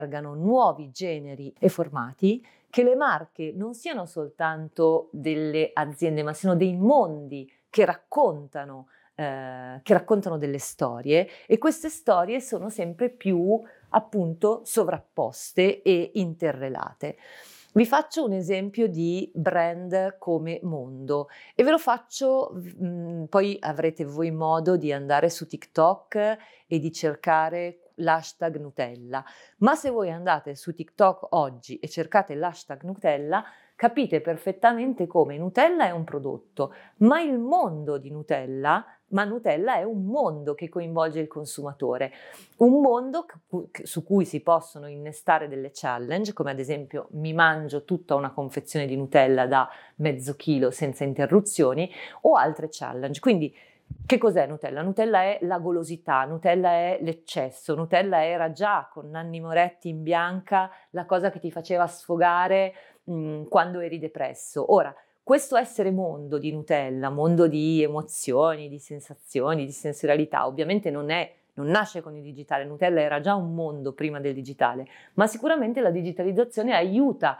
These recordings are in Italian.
emergano nuovi generi e formati, che le marche non siano soltanto delle aziende, ma siano dei mondi che raccontano delle storie, e queste storie sono sempre più appunto sovrapposte e interrelate. Vi faccio un esempio di brand come mondo e ve lo faccio, poi avrete voi modo di andare su TikTok e di cercare l'hashtag Nutella. Ma se voi andate su TikTok oggi e cercate l'hashtag Nutella, capite perfettamente come Nutella è un prodotto, ma il mondo di Nutella, ma Nutella è un mondo che coinvolge il consumatore, un mondo su cui si possono innestare delle challenge, come ad esempio mi mangio tutta una confezione di Nutella da mezzo chilo senza interruzioni, o altre challenge. Quindi che cos'è Nutella? Nutella è la golosità, Nutella è l'eccesso, Nutella era già con Nanni Moretti in Bianca la cosa che ti faceva sfogare quando eri depresso. Ora, questo essere mondo di Nutella, mondo di emozioni, di sensazioni, di sensorialità, ovviamente non nasce con il digitale. Nutella era già un mondo prima del digitale, ma sicuramente la digitalizzazione aiuta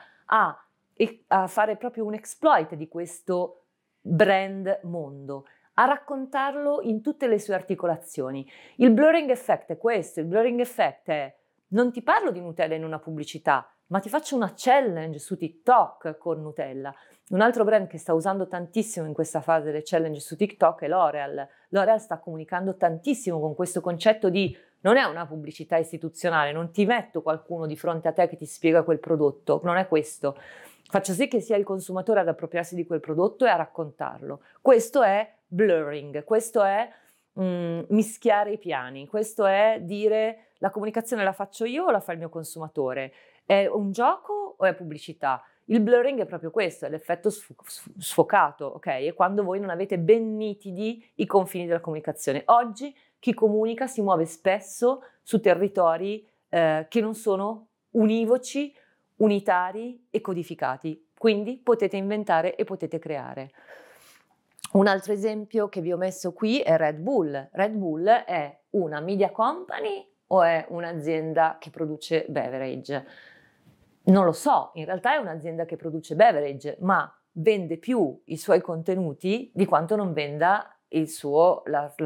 a fare proprio un exploit di questo brand mondo, a raccontarlo in tutte le sue articolazioni. Il blurring effect è questo, il blurring effect è: non ti parlo di Nutella in una pubblicità, ma ti faccio una challenge su TikTok con Nutella. Un altro brand che sta usando tantissimo in questa fase le challenge su TikTok è L'Oreal. L'Oreal sta comunicando tantissimo con questo concetto di: non è una pubblicità istituzionale, non ti metto qualcuno di fronte a te che ti spiega quel prodotto, non è questo. Faccio sì che sia il consumatore ad appropriarsi di quel prodotto e a raccontarlo. Questo è blurring, questo è mischiare i piani, questo è dire: la comunicazione la faccio io o la fa il mio consumatore? È un gioco o è pubblicità? Il blurring è proprio questo, è l'effetto sfocato, ok? È quando voi non avete ben nitidi i confini della comunicazione. Oggi chi comunica si muove spesso su territori che non sono univoci, unitari e codificati, quindi potete inventare e potete creare. Un altro esempio che vi ho messo qui è Red Bull. Red Bull è una media company o è un'azienda che produce beverage? Non lo so, in realtà è un'azienda che produce beverage, ma vende più i suoi contenuti di quanto non venda il suo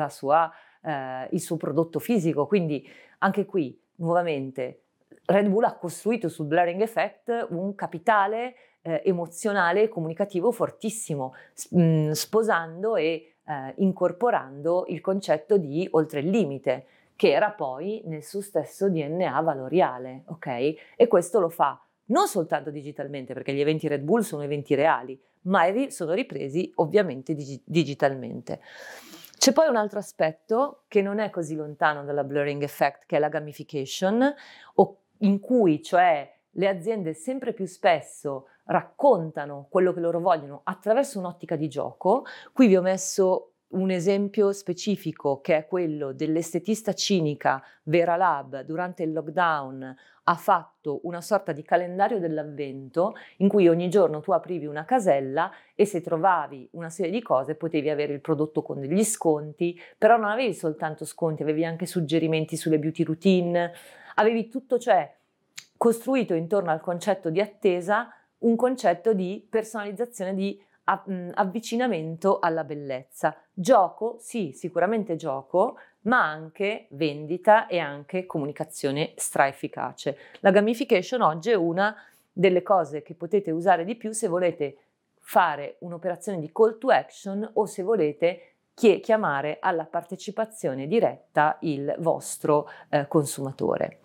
prodotto fisico. Quindi anche qui, nuovamente, Red Bull ha costruito sul blurring effect un capitale emozionale e comunicativo fortissimo, sposando e incorporando il concetto di oltre il limite, che era poi nel suo stesso DNA valoriale, ok? E questo lo fa non soltanto digitalmente, perché gli eventi Red Bull sono eventi reali, ma sono ripresi ovviamente digitalmente. C'è poi un altro aspetto che non è così lontano dalla blurring effect, che è la gamification, in cui cioè le aziende sempre più spesso raccontano quello che loro vogliono attraverso un'ottica di gioco. Qui vi ho messo un esempio specifico, che è quello dell'estetista cinica Vera Lab. Durante il lockdown ha fatto una sorta di calendario dell'avvento in cui ogni giorno tu aprivi una casella e se trovavi una serie di cose potevi avere il prodotto con degli sconti, però non avevi soltanto sconti, avevi anche suggerimenti sulle beauty routine, avevi tutto, cioè costruito intorno al concetto di attesa un concetto di personalizzazione, di avvicinamento alla bellezza. Gioco, sì, sicuramente gioco, ma anche vendita e anche comunicazione straefficace. La gamification oggi è una delle cose che potete usare di più se volete fare un'operazione di call to action o se volete chiamare alla partecipazione diretta il vostro consumatore.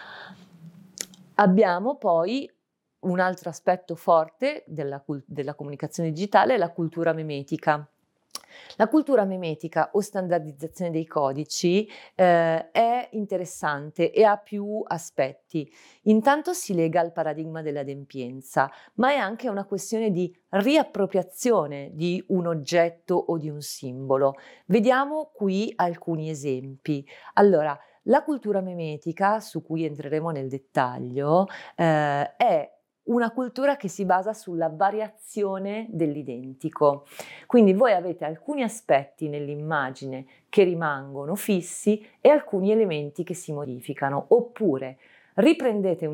Abbiamo poi un altro aspetto forte della comunicazione digitale, la cultura memetica. La cultura memetica o standardizzazione dei codici è interessante e ha più aspetti. Intanto si lega al paradigma dell'adempienza, ma è anche una questione di riappropriazione di un oggetto o di un simbolo. Vediamo qui alcuni esempi. Allora, la cultura memetica, su cui entreremo nel dettaglio, è una cultura che si basa sulla variazione dell'identico. Quindi voi avete alcuni aspetti nell'immagine che rimangono fissi e alcuni elementi che si modificano, oppure riprendete